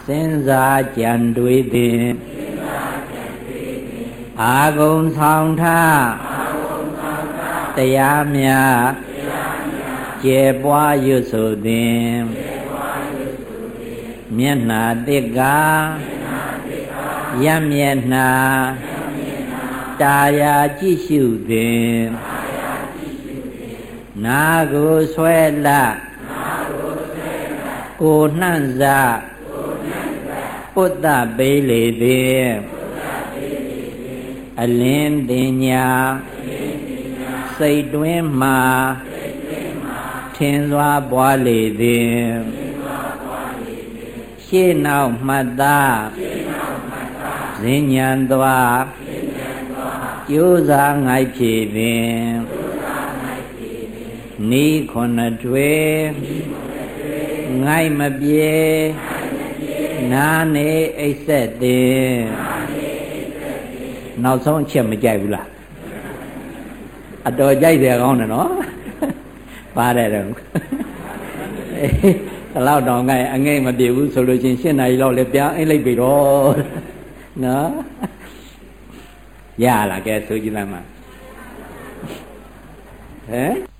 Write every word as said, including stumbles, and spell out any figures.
စဉ်းစားကြံတွေးသည်အာဂုံဆောင်ထားတရားများကျေပွားရွတ်ဆိုသည်မျက်နှာတစ်ကားရမျက်နှာတာယာကြည့်ရှုသည်နာကိုဆွဲလကိုနှံ့စပုတ္တပေလေသည်အလင်းတင်ညာစိတ်တွင်းမှာထင်စွာပွားလေသည်ရှေ့နောက်မှတ်သားဇင်ញံသွားကျိုးစားငိုက်ဖြည်သည်နီးခုနှစ်ထွေငိုက်မပြေနာနေအိပ်ဆက်သည်နောက်ဆုံးအချက်မကြိုက်ဘူးလားအတော်ကြိုက်တယ်ကောင်းတယ်နော်ပါတယ်တော့ဒီလောက်တော့ငိုက်အငိမ့်မပြေဘူးဆိုလို့ချင်းရှင်းနာရီလောက်လည်းပြန်အိတ်လိုက်ပြီတော့နော်ရလားကဲဆိုကြည့်လိုက်မှာဟမ်